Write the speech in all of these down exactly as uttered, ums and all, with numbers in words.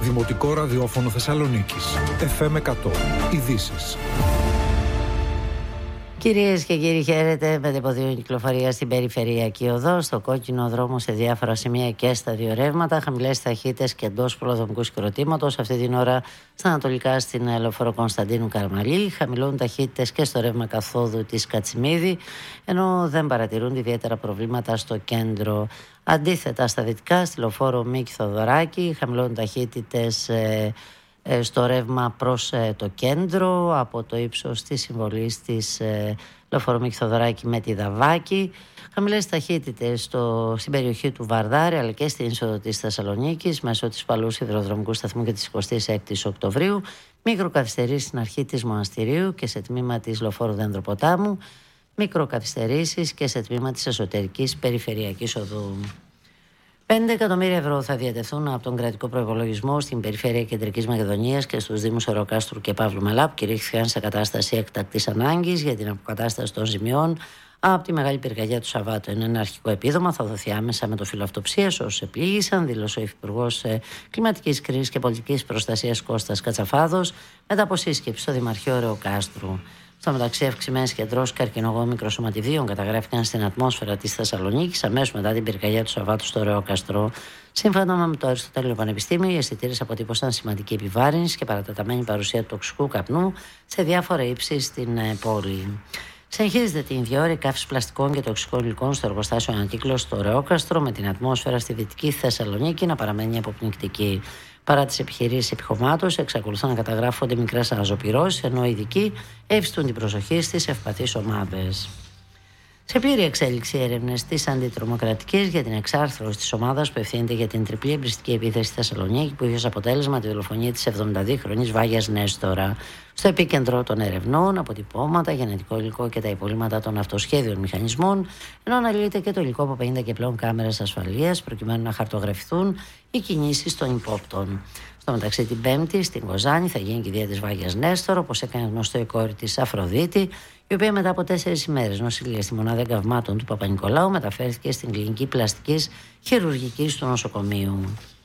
Δημοτικό ραδιόφωνο Θεσσαλονίκης. εφ εμ εκατό. Ειδήσεις. Κυρίες και κύριοι, χαίρετε. Με τεποδίων κυκλοφορία στην περιφερειακή οδό, στο κόκκινο δρόμο σε διάφορα σημεία και στα δύο ρεύματα. Χαμηλές ταχύτητες και εντός προδρομικού συγκροτήματος. Αυτή την ώρα στα ανατολικά στην λεωφόρο Κωνσταντίνου Καραμαλή. Χαμηλών ταχύτητες και στο ρεύμα καθόδου της Κατσιμίδη. Ενώ δεν παρατηρούνται ιδιαίτερα προβλήματα στο κέντρο. Αντίθετα, στα δυτικά, στη λεωφόρο Μίκη Θοδωράκη, χαμηλών ταχύτητες ε, ε, στο ρεύμα προς ε, το κέντρο, από το ύψος της συμβολής της ε, λεωφόρο Μίκη Θοδωράκη με τη Δαβάκη. Χαμηλές ταχύτητες στο, στην περιοχή του Βαρδάρη, αλλά και στην είσοδο της Θεσσαλονίκης, μέσω της Παλούς Σιδηροδρομικού Σταθμού και της εικοστής έκτης Οκτωβρίου. Μικροκαθυστερήσεις στην αρχή της Μοναστηρίου και σε τμήμα της λεωφόρου Δέντροποτάμου. Μικροκαθυστερήσεις και σε τμήμα της εσωτερικής περιφερειακής οδού. πέντε εκατομμύρια ευρώ θα διατεθούν από τον κρατικό προϋπολογισμό στην περιφέρεια Κεντρικής Μακεδονίας και στους Δήμους Ωρεοκάστρου και Παύλου Μελά, που κηρύχθηκαν σε κατάσταση έκτακτης ανάγκης για την αποκατάσταση των ζημιών από τη μεγάλη πυρκαγιά του Σαββάτου. Είναι ένα αρχικό επίδομα, θα δοθεί άμεσα με το φύλλο αυτοψίας όσους επλήγησαν, δήλωσε ο Υφυπουργός Κλιματικής Κρίσης και Πολιτικής Προστασίας Κώστας Κατσαφάδος μετά από σύσκεψη στο Δημαρχείο Ωρεοκάστρου. Στο μεταξύ, αυξημένες κεντρώσεις καρκινογόνων μικροσωματιδίων καταγράφηκαν στην ατμόσφαιρα της Θεσσαλονίκης αμέσως μετά την πυρκαγιά του Σαββάτου στο Ωρεοκαστρό. Σύμφωνα με το Αριστοτέλειο Πανεπιστήμιο, οι αισθητήρες αποτύπωσαν σημαντική επιβάρυνση και παρατεταμένη παρουσία τοξικού καπνού σε διάφορα ύψη στην πόλη. Συνεχίζεται την ίδια ώρα η καύση πλαστικών και τοξικών υλικών στο εργοστάσιο Ανακύκλωση στο Ωρεόκαστρο, με την ατμόσφαιρα στη δυτική Θεσσαλονίκη να παραμένει αποπνικτική. Παρά τις επιχειρήσεις επιχωμάτωσης, εξακολουθούν να καταγράφονται μικρές αναζωπυρώσεις, ενώ οι ειδικοί εύστουν την προσοχή στις ευπαθείς ομάδες. Σε πλήρη εξέλιξη έρευνες της αντιτρομοκρατικής για την εξάρθρωση της ομάδας που ευθύνεται για την τριπλή εμπριστική επίθεση στη Θεσσαλονίκη, που είχε ως αποτέλεσμα τη δολοφονία της εβδομηνταδύχρονης Βάγιας Νέστορα. Στο επίκεντρο των ερευνών, αποτυπώματα, γενετικό υλικό και τα υπολείμματα των αυτοσχέδιων μηχανισμών, ενώ αναλύεται και το υλικό από πενήντα και πλέον κάμερες ασφαλείας, προκειμένου να χαρτογραφηθούν οι κινήσεις των υπόπτων. Στο μεταξύ, την Πέμπτη στην Κοζάνη θα γίνει και η δία της Βάγιας Νέστορα, όπως έκανε γνωστό η κόρη της Αφροδίτη, η οποία μετά από τέσσερις ημέρες νοσηλεία στη μονάδα εγκαυμάτων του Παπα-Νικολάου μεταφέρθηκε στην κλινική πλαστικής χειρουργικής του νοσοκομείου.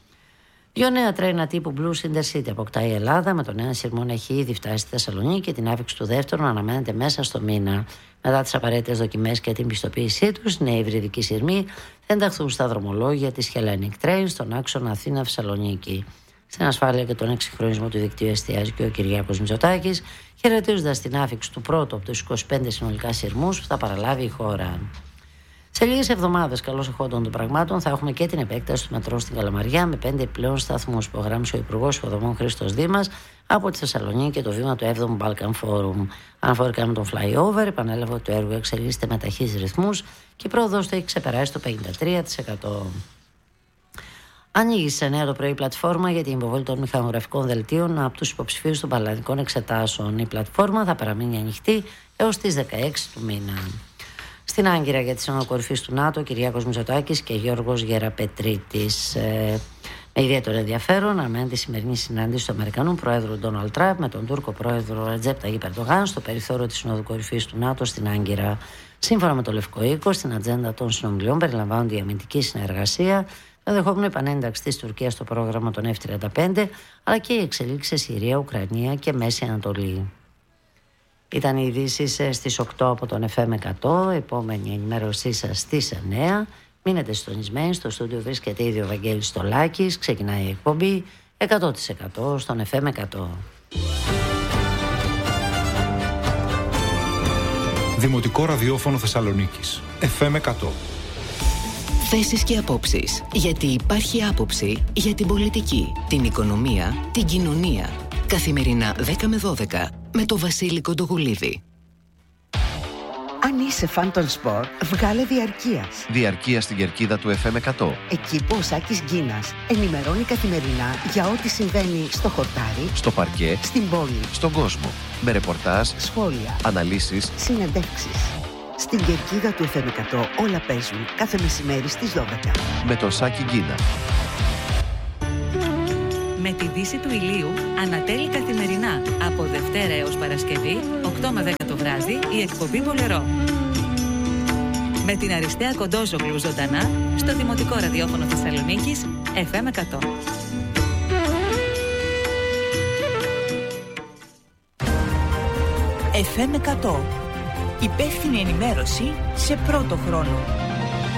Δύο νέα τρένα τύπου Blues Intercity αποκτάει η Ελλάδα, με τον ένα σειρμό να έχει ήδη φτάσει στη Θεσσαλονίκη και την άφηξη του δεύτερου να αναμένεται μέσα στο μήνα. Μετά τις απαραίτητες δοκιμές και την πιστοποίησή τους, νέοι υβριδικοί σειρμοί θα ενταχθούν στα δρομολόγια της Hellenic Train στον άξονα Αθήνα-Θεσσαλονίκη. Στην ασφάλεια και τον εξυγχρονισμό του δικτύου εστιάζει και ο Κυριάκος Μητσοτάκης, χαιρετίζοντας την άφηξη του πρώτου από τους είκοσι πέντε συνολικά σειρμούς που θα παραλάβει η χώρα. Σε λίγες εβδομάδες, καλώς εχόντων των πραγμάτων, θα έχουμε και την επέκταση του μετρό στην Καλαμαριά με πέντε πλέον σταθμούς, που προγράμμισε ο Υπουργός Υποδομών Χρήστος Δήμας από τη Θεσσαλονίκη και το βήμα του έβδομου Balkan Forum. Αναφορικά με τον flyover, επανέλαβε ότι το έργο εξελίσσεται με ταχύς ρυθμούς και η πρόοδος του έχει ξεπεράσει το πενήντα τρία τοις εκατό. Ανοίγει σε νέα το πρωί η πλατφόρμα για την υποβολή των μηχανογραφικών δελτίων από τους υποψηφίους των παραλλαδικών εξετάσεων. Η πλατφόρμα θα παραμείνει ανοιχτή έως τις δεκαέξι του μήνα. Στην Άγκυρα για τη Σύνοδο Κορυφής του ΝΑΤΟ, Κυριάκος Μητσοτάκης και Γιώργος Γεραπετρίτης. Ε, με ιδιαίτερο ενδιαφέρον αναμένεται τη σημερινή συνάντηση του Αμερικανού Προέδρου Ντόναλντ Τραμπ με τον Τούρκο Πρόεδρο Ρετζέπ Ταγίπ Ερντογάν στο περιθώριο της Συνόδου Κορυφής του ΝΑΤΟ στην Άγκυρα. Σύμφωνα με το Λευκό Οίκο, στην ατζέντα των συνομιλιών περιλαμβάνονται η αμυντική συνεργασία, το ενδεχόμενο επανένταξη της Τουρκίας στο πρόγραμμα των εφ τριάντα πέντε, αλλά και η εξελίξη σε Συρία, Ουκρανία και Μέση Ανατολή. Ήταν οι ειδήσεις στις οκτώ από τον εφ εμ εκατό. Επόμενη ενημέρωσή σας στις εννέα. Μείνετε συντονισμένοι. Στο στούντιο βρίσκεται ήδη ο Βαγγέλης Στολάκης. Ξεκινάει η εκπομπή εκατό τοις εκατό στον εφ εμ εκατό. Δημοτικό ραδιόφωνο Θεσσαλονίκης. εφ εμ εκατό. Θέσεις και απόψεις. Γιατί υπάρχει άποψη για την πολιτική, την οικονομία, την κοινωνία. Καθημερινά δέκα με δώδεκα με το Βασίλη Κοντογουλίδη. Αν είσαι φαν των σπορ, βγάλε διαρκείας. Διαρκεία στην κερκίδα του εφ εμ εκατό. Εκεί που ο Σάκης Γκίνας ενημερώνει καθημερινά για ό,τι συμβαίνει στο χορτάρι, στο παρκέ, στην πόλη, στον κόσμο. Με ρεπορτάζ, σχόλια, αναλύσεις, συνεντεύξεις. Στην κερκίδα του εφ εμ εκατό όλα παίζουν κάθε μεσημέρι στις δώδεκα. Με τον Σάκη Γκίνα. Με τη δύση του ηλίου ανατέλει καθημερινά από Δευτέρα έως Παρασκευή, οκτώ με δέκα το βράδυ, η εκπομπή Βολερό. Με την Αριστεία Κοντόζογλου ζωντανά στο Δημοτικό Ραδιόφωνο Θεσσαλονίκης εφ εμ εκατό. εφ εμ εκατό. Υπεύθυνη ενημέρωση σε πρώτο χρόνο.